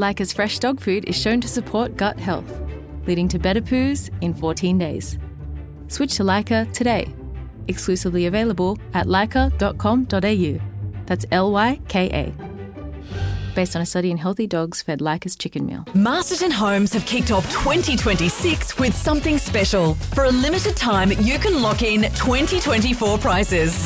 Leica's fresh dog food is shown to support gut health, leading to better poos in 14 days. Switch to Leica today. Exclusively available at leica.com.au. That's Lyka. Based on a study in healthy dogs fed Leica's chicken meal. Masterton Homes have kicked off 2026 with something special. For a limited time, you can lock in 2024 prices.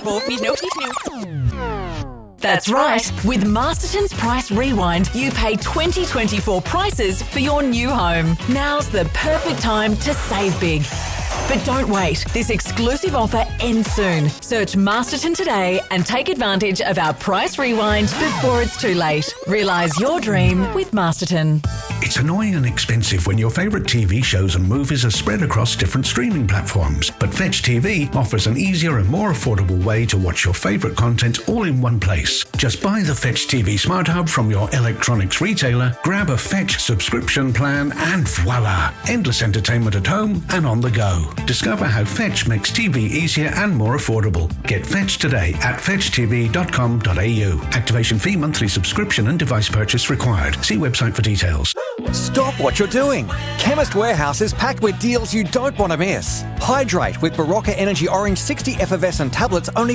That's right. With Masterton's Price Rewind, you pay 2024 prices for your new home. Now's the perfect time to save big. But don't wait. This exclusive offer ends soon. Search Masterton today and take advantage of our Price Rewind before it's too late. Realise your dream with Masterton. It's annoying and expensive when your favourite TV shows and movies are spread across different streaming platforms. But Fetch TV offers an easier and more affordable way to watch your favourite content all in one place. Just buy the Fetch TV Smart Hub from your electronics retailer, grab a Fetch subscription plan, and voila! Endless entertainment at home and on the go. Discover how Fetch makes TV easier and more affordable. Get Fetch today at fetchtv.com.au. Activation fee, monthly subscription and device purchase required. See website for details. Stop what you're doing. Chemist Warehouse is packed with deals you don't want to miss. Hydrate with Barocca Energy Orange 60 effervescent tablets, only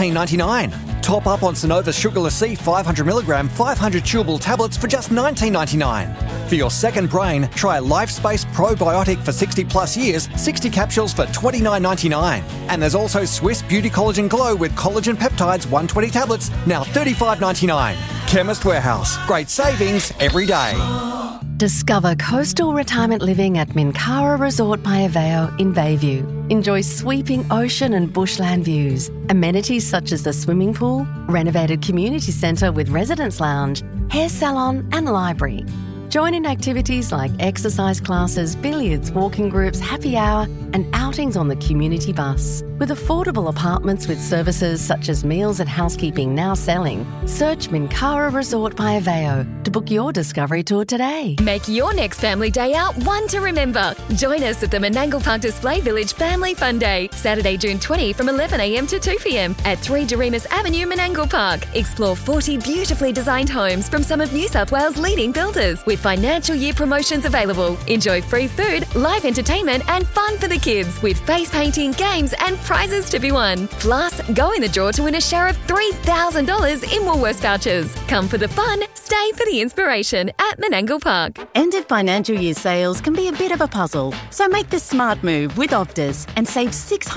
$14.99. Top up on Sonova Sugarless C 500mg 500 chewable tablets for just $19.99. For your second brain, try LifeSpace Probiotic for 60 plus years, 60 capsules for $29.99. And there's also Swiss Beauty Collagen Glow with collagen peptides 120 tablets, now $35.99. Chemist Warehouse. Great savings every day. Discover coastal retirement living at Minkara Resort by Aveo in Bayview. Enjoy sweeping ocean and bushland views, amenities such as the swimming pool, renovated community centre with residence lounge, hair salon and library. Join in activities like exercise classes, billiards, walking groups, happy hour and outings on the community bus. With affordable apartments with services such as meals and housekeeping now selling, search Minkara Resort by Aveo to book your discovery tour today. Make your next family day out one to remember. Join us at the Menangle Park Display Village Family Fun Day, Saturday, June 20 from 11am to 2pm at 3 Doremus Avenue, Menangle Park. Explore 40 beautifully designed homes from some of New South Wales' leading builders with financial year promotions available. Enjoy free food, live entertainment and fun for the kids with face painting, games and prizes to be won. Plus, go in the draw to win a share of $3,000 in Woolworths vouchers. Come for the fun, stay for the inspiration at Menangle Park. End of financial year sales can be a bit of a puzzle, so make the smart move with Optus and save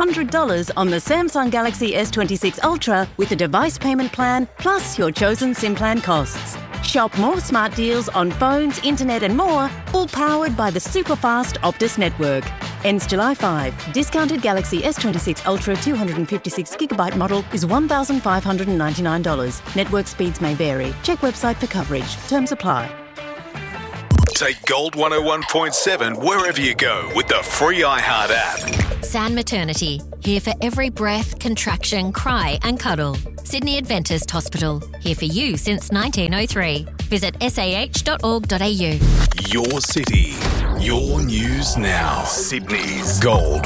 $600 on the Samsung Galaxy S26 Ultra with a device payment plan plus your chosen SIM plan costs. Shop more smart deals on phones, internet and more, all powered by the super-fast Optus network. Ends July 5. Discounted Galaxy S26 Ultra 256GB model is $1,599. Network speeds may vary. Check website for coverage. Terms apply. Take Gold 101.7 wherever you go with the free iHeart app. San Maternity, here for every breath, contraction, cry and cuddle. Sydney Adventist Hospital, here for you since 1903. Visit sah.org.au. Your city, your news now. Sydney's Gold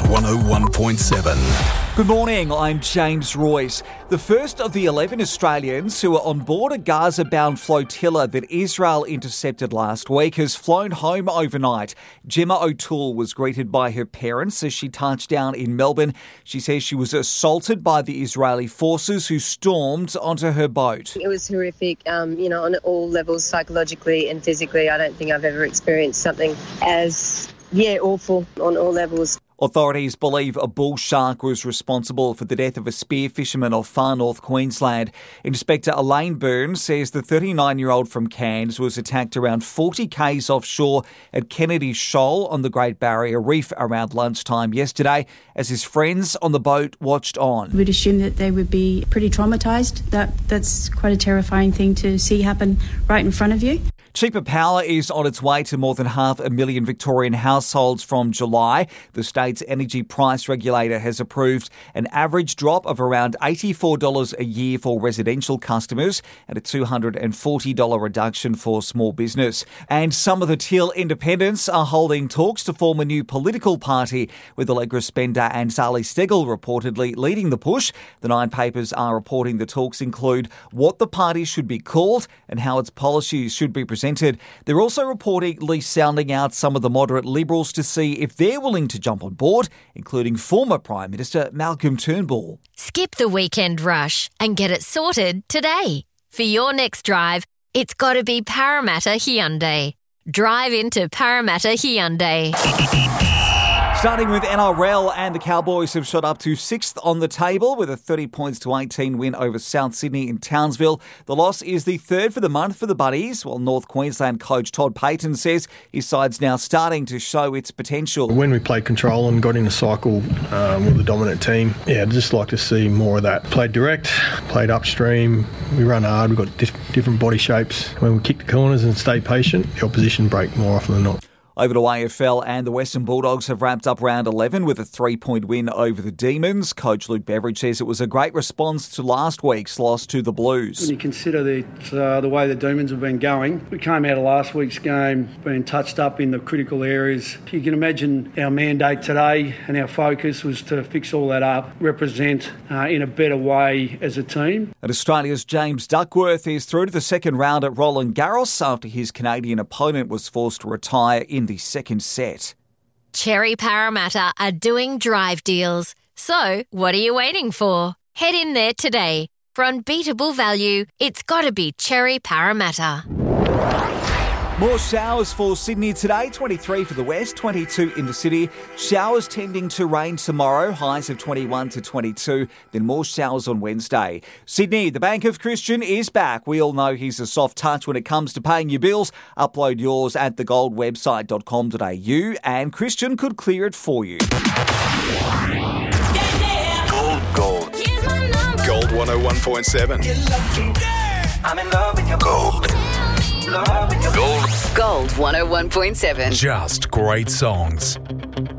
101.7. Good morning, I'm James Royce. The first of the 11 Australians who were on board a Gaza-bound flotilla that Israel intercepted last week has flown home overnight. Gemma O'Toole was greeted by her parents as she touched down in Melbourne. She says she was assaulted by the Israeli forces who stormed onto her boat. It was horrific, on all levels, psychologically and physically. I don't think I've ever experienced something as, awful on all levels. Authorities believe a bull shark was responsible for the death of a spear fisherman off far north Queensland. Inspector Elaine Burns says the 39-year-old from Cairns was attacked around 40 k's offshore at Kennedy Shoal on the Great Barrier Reef around lunchtime yesterday as his friends on the boat watched on. We'd assume that they would be pretty traumatised. That's quite a terrifying thing to see happen right in front of you. Cheaper power is on its way to more than 500,000 Victorian households from July. The state's energy price regulator has approved an average drop of around $84 a year for residential customers and a $240 reduction for small business. And some of the Teal independents are holding talks to form a new political party, with Allegra Spender and Zali Steggall reportedly leading the push. The Nine papers are reporting the talks include what the party should be called and how its policies should be presented presented. They're also reportedly sounding out some of the moderate Liberals to see if they're willing to jump on board, including former Prime Minister Malcolm Turnbull. Skip the weekend rush and get it sorted today. For your next drive, it's got to be Parramatta Hyundai. Drive into Parramatta Hyundai. Starting with NRL, and the Cowboys have shot up to 6th on the table with a 30-18 win over South Sydney in Townsville. The loss is the third for the month for the Buddies, while North Queensland coach Todd Payten says his side's now starting to show its potential. When we played control and got in a cycle with a dominant team, I'd just like to see more of that. Played direct, played upstream, we run hard, we've got different body shapes. When we kick the corners and stay patient, the opposition break more often than not. Over to AFL, and the Western Bulldogs have wrapped up round 11 with a 3-point win over the Demons. Coach Luke Beveridge says it was a great response to last week's loss to the Blues. When you consider the way the Demons have been going, we came out of last week's game being touched up in the critical areas. You can imagine our mandate today and our focus was to fix all that up, represent in a better way as a team. And Australia's James Duckworth is through to the second round at Roland Garros after his Canadian opponent was forced to retire in the second set. Cherry Parramatta are doing drive deals. So, what are you waiting for? Head in there today. For unbeatable value, it's got to be Cherry Parramatta. More showers for Sydney today, 23 for the west, 22 in the city. Showers tending to rain tomorrow, highs of 21 to 22, then more showers on Wednesday. Sydney, the Bank of Christian is back. We all know he's a soft touch when it comes to paying your bills. Upload yours at thegoldwebsite.com.au and Christian could clear it for you. Gold. Gold 101.7. I'm in love with your gold. Gold. Gold 101.7. Just great songs.